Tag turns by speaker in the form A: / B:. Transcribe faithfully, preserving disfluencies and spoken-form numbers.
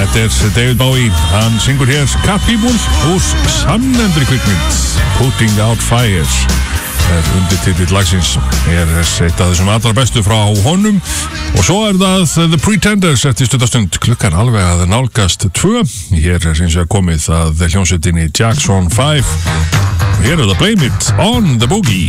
A: Þetta er David Bowie, hann syngur hér Cat People úr samnefndri kvikmynd Putting Out Fires er undirtitill lagsins er eitt af þessum allra bestu frá honum og svo er það The Pretenders eftir stuttastund klukkan alveg að nálgast tvö hér er eins og komið að hljómsveitinni Jackson five og hér er það Blame It on the Boogie.